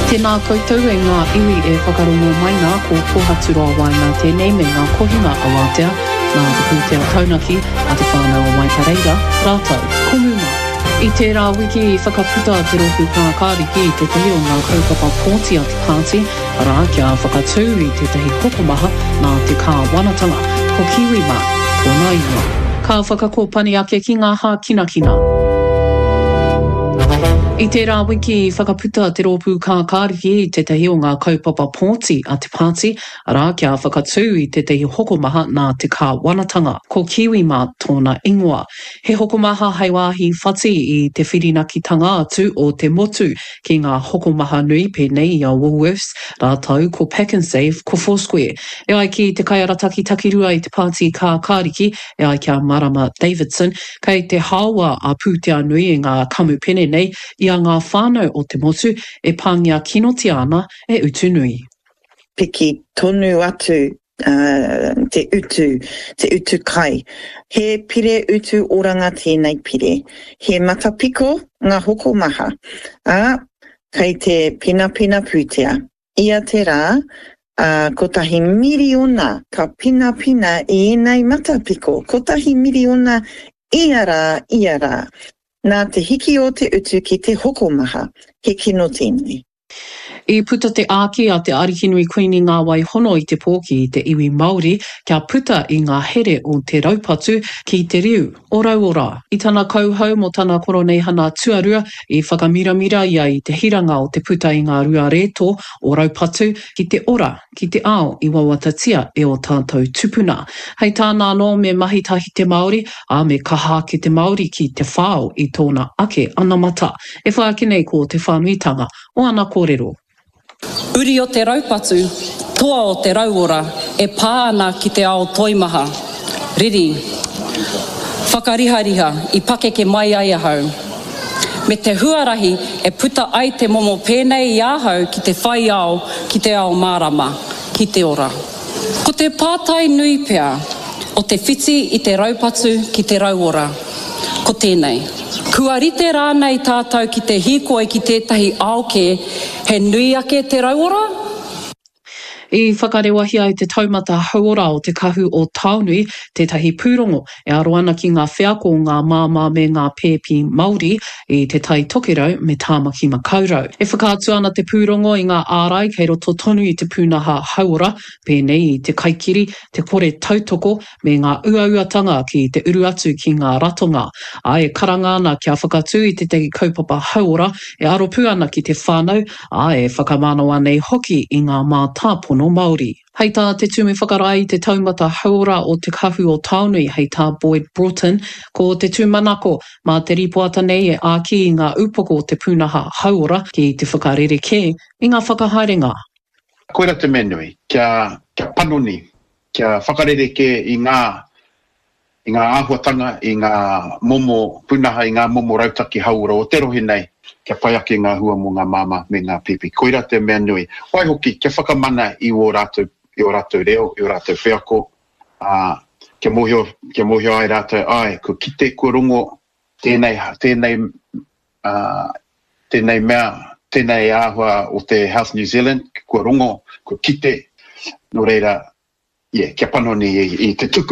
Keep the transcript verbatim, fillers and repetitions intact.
Tēnā koutou e ngā iwi e whakarongo mai ngā ko pohaturoa wai ngā tēnei me ngā kohinga awatea, ngā te pūtea taunaki a te whānau o Maikareira, rātou, kumuma. I tērā wiki i whakaputa te roku kā kāriki i te tehi o ngā kaupapa pōti a te pāti, arā kia whakatū i te tehi hokomaha nā te kā wanatanga, ko kiwi mā, tōna iwa. Ka whakakōpani ake ki ngā hā kina kina. I tērā wiki i whakaputa te rōpū kā kāriki i te tehi o ngā kaupapa pōti a te pāti, arā kia whakatū i te tehi hokomaha nā te kā wanatanga, ko kiwi mā tōna ingoa. He hokomaha hei wāhi whati i te whirinakitanga atu o te motu ki ngā hokomaha nui pēnei i a Woolworths, rātau ko Pack and Save, ko Foursquare. E ai ki te kaiarataki takirua i te pāti kā kāriki, e ai kia Marama Davidson, kei te hawa a pūtea nui i ngā kamupene nei, i a ngā whānau o te motu e pāngia kinotia ana e utu nui. Piki tonu atu uh, te utu, te utu kai. He pire utu oranga tēnei pire. He matapiko ngā hokomaha. A, kei te pina pina pūtea. Ia te rā, uh, ko tahi miriona ka pina pina i enei matapiko. Ko tahi miriona ia rā, ia rā. Nā te hiki o te utu ki te hokomaha, he kino tēnei. I puta te āki a te arihinui kuini ngā wai hono i te pōki i te iwi Māori, kia puta i ngā here o te raupatu ki te riu. Ora ora, i tana kauhau mo tana koronei hana tuarua i whakamiramira ia i te hiranga o te puta i ngā rua reto o raupatu ki te ora, ki te ao i wawatatia e o tātou tupuna. Hei tāna no me mahitahi te Māori, a me kaha ki te Māori ki te whāo i tōna ake anamata. E whaakinei ko te whānuitanga o ana kōrero. Uri o te raupatu, toa o te rauora, e pāna ki te ao toimaha. Riri, whakarihariha i pakeke mai ai ahau. Me te huarahi e puta ai te momo pēnei i ahau ki te whai ao, ki te ao Marama, ki te ora. Ko te pātai nui pea, o te whiti i te raupatu ki te rauora. Ko tēnei. Kua rite rānei tātou ki te hikoe ki tētahi aoke, he nui ake te rauora? I whakarewahia i te taumata hauora o te kahu o Taunui, tētahi pūrongo e aroana ki ngā whiako o ngā māmā me ngā pēpi Māori i te tai tokerau me tāmaki makaurau. E whakaatu ana te pūrongo i ngā ārai kei roto tonu i te pūnaha hauora, pēnei i te kaikiri, te kore tautoko me ngā uauatanga ki te uru atu ki ngā ratonga. A e karanga ana kia whakatu i te tegi kaupapa hauora, e aropu ana ki te whānau, a e whakamano anei hoki i ngā mātāpono no Māori. Hei tā te tumi whakarai te taumata hauora o te kahu o Taunui, hei tā Boyd Broughton, ko te tūmanako mā te ripoata nei e āki i ngā upoko o te pūnaha hauora ki te whakarereke i ngā whakahaerenga. Koera te menui, kia, kia panoni, kia whakarereke i ngā, i ngā āhuatanga, i ngā momo pūnaha, i ngā momo rautaki hauora o te rohi nei. Kia pai ake ngā hua mo ngā māma me ngā pipi. Koira te mea nui. Wai hoki, kia whakamana i o rātou, i o rātou reo, i o rātou whiako. Uh, kia mohio, kia mohio ai rātou, ai, ko kite, ko rongo, tēnei, tēnei, uh, tēnei mea, tēnei āhua o te Health New Zealand, ko rongo, ko kite, no reira, yeah, kia panoni i, i te tuku.